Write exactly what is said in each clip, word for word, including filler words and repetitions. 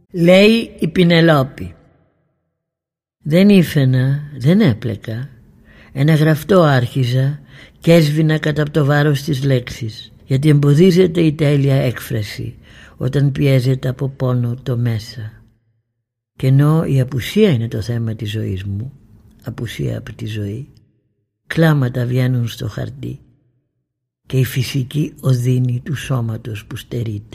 Λέει η Πινελόπη. Δεν ήφαινα, δεν έπλεκα. Ένα γραφτό άρχιζα και έσβηνα κατά από το βάρος της λέξης, γιατί εμποδίζεται η τέλεια έκφραση όταν πιέζεται από πόνο το μέσα. Και ενώ η απουσία είναι το θέμα της ζωής μου, απουσία από τη ζωή, κλάματα βγαίνουν στο χαρτί και η φυσική οδύνη του σώματος που στερείται.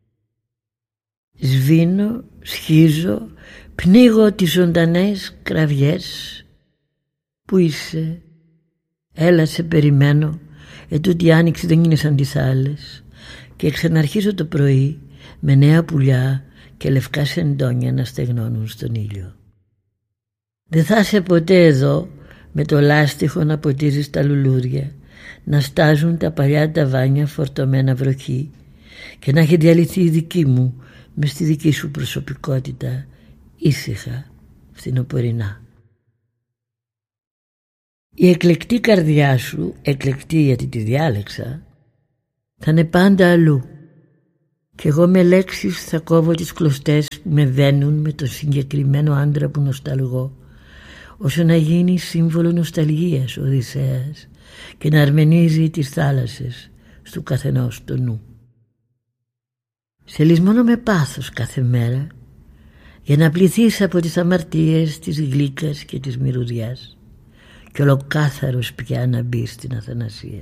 Σβήνω, σχίζω, πνίγω τις ζωντανές κραυγές. Πού είσαι? Έλα σε περιμένω, ετούτη άνοιξη δεν είναι σαν τις άλλες. Και ξαναρχίζω το πρωί με νέα πουλιά και λευκά σεντόνια να στεγνώνουν στον ήλιο. Δεν θα είσαι ποτέ εδώ με το λάστιχο να ποτίζεις τα λουλούδια, να στάζουν τα παλιά ταβάνια φορτωμένα βροχή και να έχει διαλυθεί η δική μου μες στη δική σου προσωπικότητα, ήσυχα, φθινοπορεινά. Η εκλεκτή καρδιά σου, εκλεκτή γιατί τη διάλεξα, θα είναι πάντα αλλού. Κι εγώ με λέξεις θα κόβω τις κλωστές που με δένουν με το συγκεκριμένο άντρα που νοσταλγώ, όσο να γίνει σύμβολο νοσταλγίας ο Οδυσσέας και να αρμενίζει τις θάλασσες στου καθενός το νου. Σε λησμονώ με πάθος κάθε μέρα για να πληθείς από τις αμαρτίες της γλύκας και της μυρωδιάς και ολοκάθαρος πια να μπει στην αθανασία.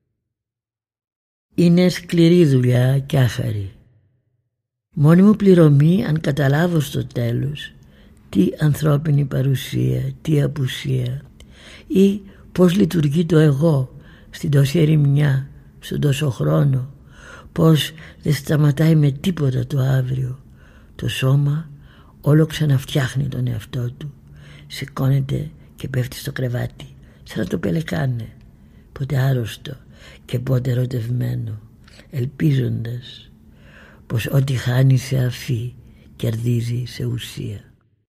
Είναι σκληρή δουλειά κι άχαρη. Μόνη μου πληρωμή αν καταλάβω στο τέλος τι ανθρώπινη παρουσία, τι απουσία ή πώς λειτουργεί το εγώ στην τόση ερημιά, στον τόσο χρόνο, πώς δεν σταματάει με τίποτα το αύριο. Το σώμα όλο ξαναφτιάχνει τον εαυτό του, σηκώνεται και πέφτει στο κρεβάτι σαν να το πελεκάνε, πότε άρρωστο και πότε ερωτευμένο, ελπίζοντας πως ό,τι χάνει σε αφή κερδίζει σε ουσία.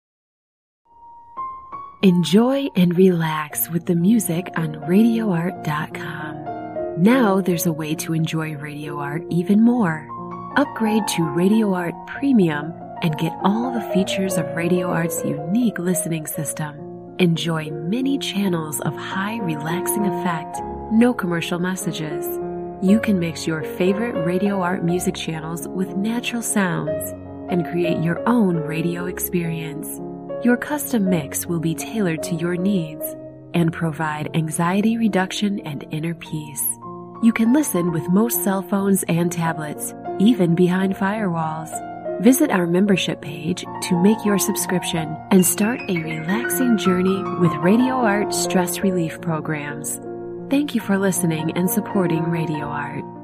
Enjoy and relax with the music on radio art dot com. Now there's a way to enjoy Radio Art even more. Upgrade to Radio Art Premium and get all the features of Radio Art's unique listening system. Enjoy many channels of high relaxing effect, no commercial messages. You can mix your favorite Radio Art music channels with natural sounds and create your own radio experience. Your custom mix will be tailored to your needs and provide anxiety reduction and inner peace. You can listen with most cell phones and tablets, even behind firewalls. Visit our membership page to make your subscription and start a relaxing journey with Radio Art stress relief programs. Thank you for listening and supporting Radio Art.